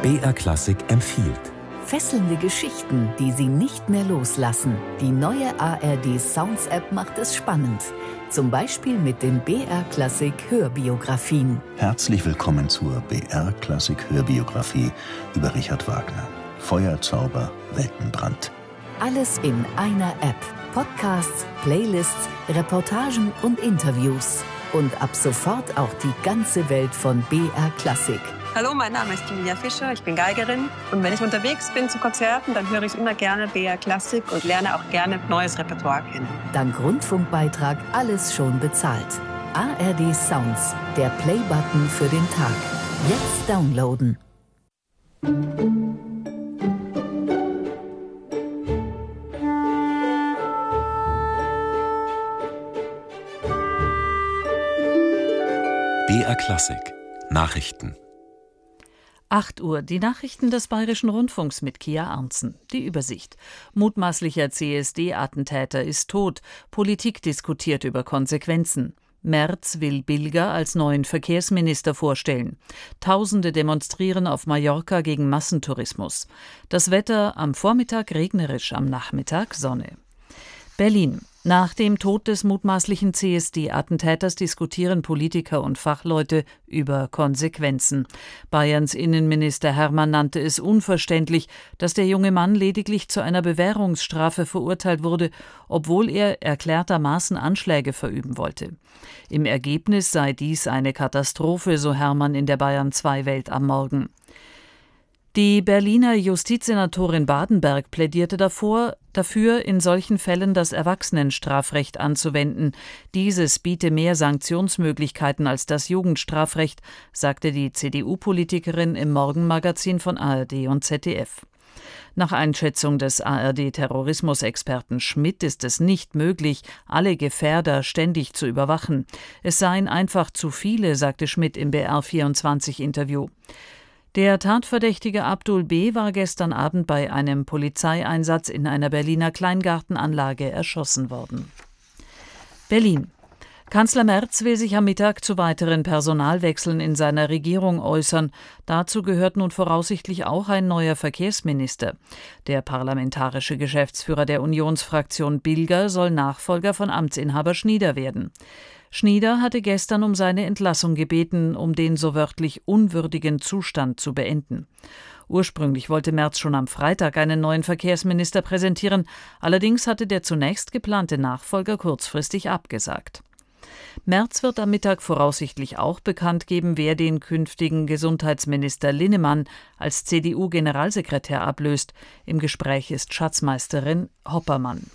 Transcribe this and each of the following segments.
BR Klassik empfiehlt. Fesselnde Geschichten, die Sie nicht mehr loslassen. Die neue ARD Sounds App macht es spannend. Zum Beispiel mit den BR Klassik Hörbiografien. Herzlich willkommen zur BR Klassik Hörbiografie über Richard Wagner. Feuerzauber, Weltenbrand. Alles in einer App. Podcasts, Playlists, Reportagen und Interviews. Und ab sofort auch die ganze Welt von BR Klassik. Hallo, mein Name ist Julia Fischer, ich bin Geigerin. Und wenn ich unterwegs bin zu Konzerten, dann höre ich immer gerne BR Klassik und lerne auch gerne neues Repertoire kennen. Dank Rundfunkbeitrag alles schon bezahlt. ARD Sounds, der Play-Button für den Tag. Jetzt downloaden. BR Klassik Nachrichten. 8 Uhr, die Nachrichten des Bayerischen Rundfunks mit Kia Arntzen. Die Übersicht. Mutmaßlicher CSD-Attentäter ist tot. Politik diskutiert über Konsequenzen. Merz will Bilger als neuen Verkehrsminister vorstellen. Tausende demonstrieren auf Mallorca gegen Massentourismus. Das Wetter am Vormittag regnerisch, am Nachmittag Sonne. Berlin. Nach dem Tod des mutmaßlichen CSD-Attentäters diskutieren Politiker und Fachleute über Konsequenzen. Bayerns Innenminister Hermann nannte es unverständlich, dass der junge Mann lediglich zu einer Bewährungsstrafe verurteilt wurde, obwohl er erklärtermaßen Anschläge verüben wollte. Im Ergebnis sei dies eine Katastrophe, so Hermann in der Bayern 2 Welt am Morgen. Die Berliner Justizsenatorin Badenberg plädierte dafür, in solchen Fällen das Erwachsenenstrafrecht anzuwenden. Dieses biete mehr Sanktionsmöglichkeiten als das Jugendstrafrecht, sagte die CDU-Politikerin im Morgenmagazin von ARD und ZDF. Nach Einschätzung des ARD-Terrorismusexperten Schmidt ist es nicht möglich, alle Gefährder ständig zu überwachen. Es seien einfach zu viele, sagte Schmidt im BR24-Interview. Der Tatverdächtige Abdul B. war gestern Abend bei einem Polizeieinsatz in einer Berliner Kleingartenanlage erschossen worden. Berlin. Kanzler Merz will sich am Mittag zu weiteren Personalwechseln in seiner Regierung äußern. Dazu gehört nun voraussichtlich auch ein neuer Verkehrsminister. Der parlamentarische Geschäftsführer der Unionsfraktion Bilger soll Nachfolger von Amtsinhaber Schnieder werden. Schnieder hatte gestern um seine Entlassung gebeten, um den so wörtlich unwürdigen Zustand zu beenden. Ursprünglich wollte Merz schon am Freitag einen neuen Verkehrsminister präsentieren, allerdings hatte der zunächst geplante Nachfolger kurzfristig abgesagt. Merz wird am Mittag voraussichtlich auch bekannt geben, wer den künftigen Gesundheitsminister Linnemann als CDU-Generalsekretär ablöst. Im Gespräch ist Schatzmeisterin Hoppermann.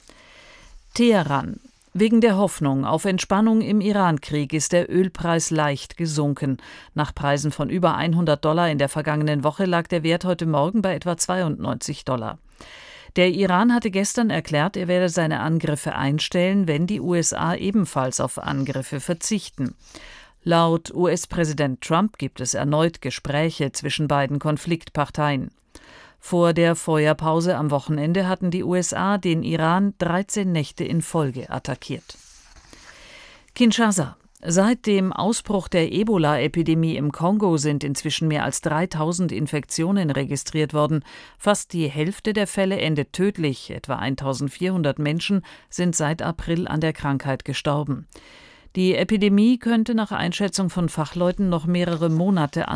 Teheran. Wegen der Hoffnung auf Entspannung im Iran-Krieg ist der Ölpreis leicht gesunken. Nach Preisen von über $100 in der vergangenen Woche lag der Wert heute Morgen bei etwa $92. Der Iran hatte gestern erklärt, er werde seine Angriffe einstellen, wenn die USA ebenfalls auf Angriffe verzichten. Laut US-Präsident Trump gibt es erneut Gespräche zwischen beiden Konfliktparteien. Vor der Feuerpause am Wochenende hatten die USA den Iran 13 Nächte in Folge attackiert. Kinshasa. Seit dem Ausbruch der Ebola-Epidemie im Kongo sind inzwischen mehr als 3000 Infektionen registriert worden. Fast die Hälfte der Fälle endet tödlich. Etwa 1400 Menschen sind seit April an der Krankheit gestorben. Die Epidemie könnte nach Einschätzung von Fachleuten noch mehrere Monate